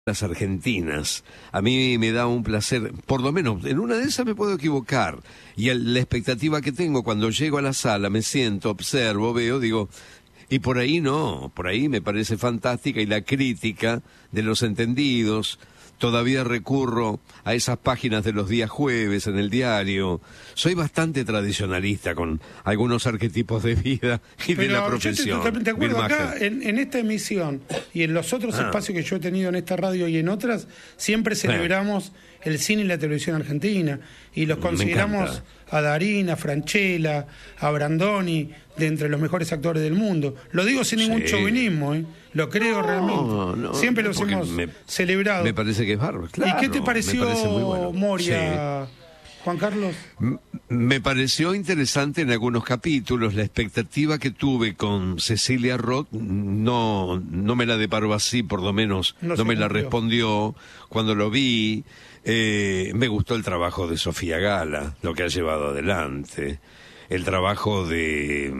las argentinas. A mí me da un placer, por lo menos en una de esas me puedo equivocar, y la expectativa que tengo cuando llego a la sala, me siento, observo, veo, digo, y por ahí no, por ahí me parece fantástica, y la crítica de los entendidos. Todavía recurro a esas páginas de los días jueves en el diario. Soy bastante tradicionalista con algunos arquetipos de vida y de la profesión. Yo estoy totalmente de acuerdo. Acá, en esta emisión y en los otros espacios que yo he tenido en esta radio y en otras, siempre celebramos el cine y la televisión argentina. Y los consideramos a Darín, a Franchella, a Brandoni, de entre los mejores actores del mundo. Lo digo sin ningún chauvinismo, lo creo realmente. Siempre los hemos celebrado. Me parece que es bárbaro, claro. ¿Y qué te pareció bueno. Moria, Juan Carlos? Me pareció interesante en algunos capítulos. La expectativa que tuve con Cecilia Roth no me la deparó así, por lo menos no me la respondió cuando lo vi. Me gustó el trabajo de Sofía Gala, lo que ha llevado adelante. El trabajo de...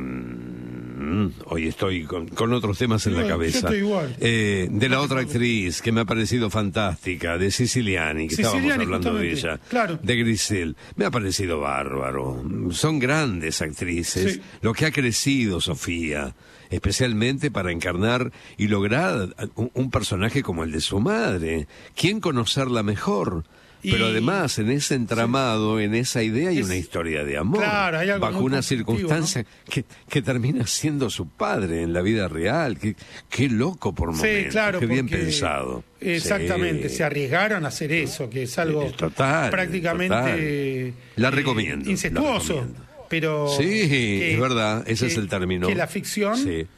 hoy estoy con otros temas en la cabeza. Yo estoy igual. De la otra actriz, que me ha parecido fantástica, de Siciliani, que estábamos hablando de ella. Claro. De Grisel. Me ha parecido bárbaro. Son grandes actrices. Sí. Lo que ha crecido Sofía, especialmente para encarnar y lograr un personaje como el de su madre. ¿Quién conocerla mejor? Pero además, en ese entramado, en esa idea, hay una historia de amor. Claro, hay algo bajo una circunstancia, ¿no? que termina siendo su padre en la vida real. Qué loco por momentos. Sí, claro, qué bien pensado. Exactamente, se arriesgaron a hacer eso, que es algo prácticamente... La recomiendo. Incestuoso. Pero es verdad, ese es el término. Que la ficción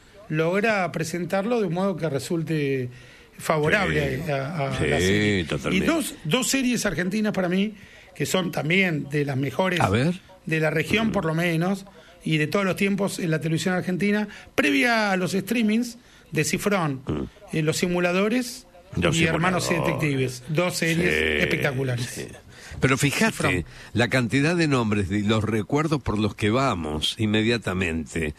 logra presentarlo de un modo que resulte favorable a la serie. Totalmente. Y dos series argentinas para mí, que son también de las mejores de la región, por lo menos, y de todos los tiempos en la televisión argentina, previa a los streamings de Cifrón, Los Simuladores y Hermanos y Detectives. Dos series espectaculares. Sí. Pero fíjate, la cantidad de nombres y los recuerdos por los que vamos inmediatamente.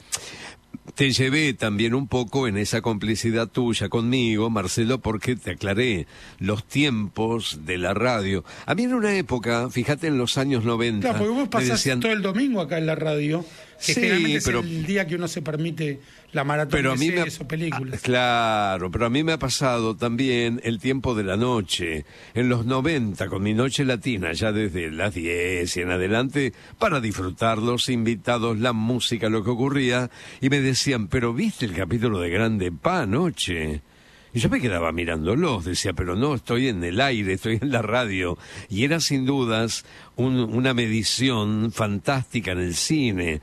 Te llevé también un poco en esa complicidad tuya conmigo, Marcelo, porque te aclaré los tiempos de la radio. A mí en una época, fíjate en los años 90... Claro, porque vos pasás todo el domingo acá en la radio, que generalmente es el día que uno se permite la maratón de series o películas. Claro, pero a mí me ha pasado también el tiempo de la noche, en los 90, con mi Noche Latina, ya desde las 10 y en adelante, para disfrutar los invitados, la música, lo que ocurría, y me decían, pero ¿viste el capítulo de Grande Pa anoche? Y yo me quedaba mirándolos, decía, pero no, estoy en el aire, estoy en la radio. Y era sin dudas una medición fantástica en el cine,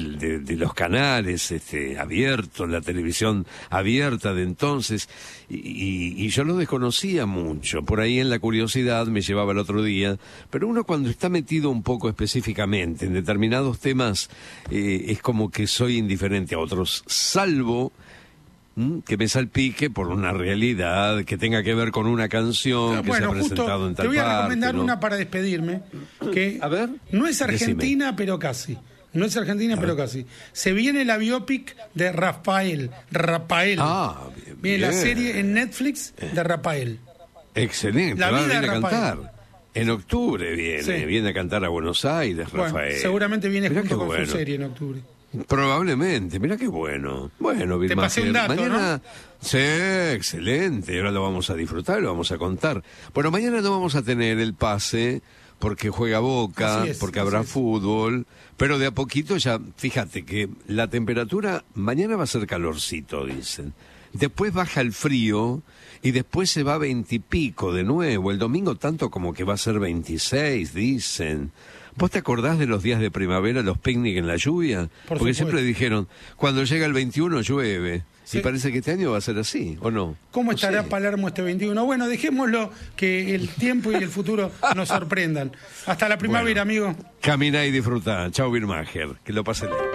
de los canales abiertos, la televisión abierta de entonces. Y yo lo desconocía mucho. Por ahí en la curiosidad me llevaba el otro día. Pero uno cuando está metido un poco específicamente en determinados temas, es como que soy indiferente a otros, salvo... que me salpique por una realidad que tenga que ver con una canción que se ha presentado en tal parte. Te voy a recomendar una para despedirme, que a ver, no es argentina, pero casi. No es argentina, pero casi. Se viene la biopic de Rafael. Viene la serie en Netflix de Rafael. Excelente, la vida viene de a Rafael. cantar. En octubre viene a cantar a Buenos Aires, Rafael. Seguramente viene Mirá junto con su serie en octubre. Probablemente, mira qué bueno. Bueno, te pasé un dato, mañana, ¿no? Sí, excelente, ahora lo vamos a disfrutar, lo vamos a contar. Bueno, mañana no vamos a tener el pase porque juega Boca, porque habrá fútbol, pero de a poquito ya, fíjate que la temperatura, mañana va a ser calorcito, dicen. Después baja el frío y después se va a 20 y pico de nuevo. El domingo tanto como que va a ser 26, dicen. ¿Vos te acordás de los días de primavera, los picnic en la lluvia? Porque siempre dijeron, cuando llega el 21 llueve. Sí. Y parece que este año va a ser así, ¿o no? ¿Cómo estará Palermo este 21? Bueno, dejémoslo que el tiempo y el futuro nos sorprendan. Hasta la primavera, amigo. Camina y disfruta. Chao, Birmacher. Que lo pasen bien.